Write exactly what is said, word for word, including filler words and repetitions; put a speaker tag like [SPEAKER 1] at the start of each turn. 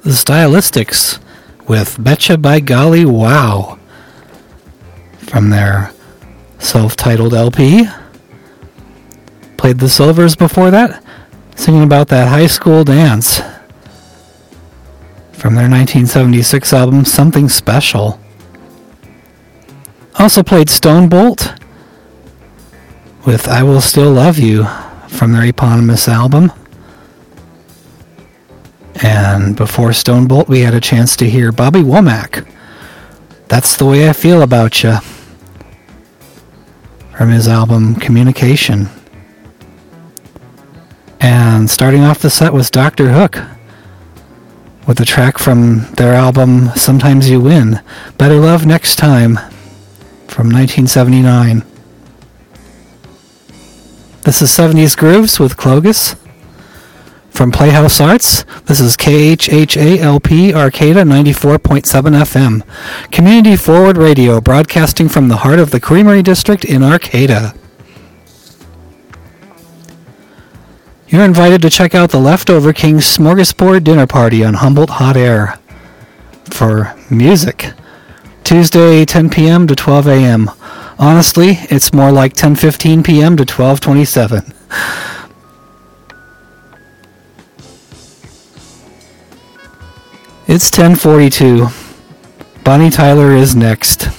[SPEAKER 1] The Stylistics with Betcha by Golly Wow from their self-titled L P. Played the Silvers before that, singing about that high school dance from their nineteen seventy-six album Something Special. Also played Stone Bolt with I Will Still Love You from their eponymous album. And before Stone Bolt, we had a chance to hear Bobby Womack, That's the Way I Feel About You, from his album Communication. And starting off the set was Doctor Hook with a track from their album Sometimes You Win, Better Love Next Time, from nineteen seventy-nine. This is seventies Grooves with Clogus. From Playhouse Arts, this is K H H A L P Arcata ninety-four point seven F M, Community Forward Radio, broadcasting from the heart of the Creamery District in Arcata. You're invited to check out the Leftover King's Smorgasbord Dinner Party on Humboldt Hot Air for music. Tuesday, ten p.m. to twelve a.m. Honestly, it's more like ten fifteen p.m. to twelve twenty-seven. It's ten forty-two. Bonnie Tyler is next.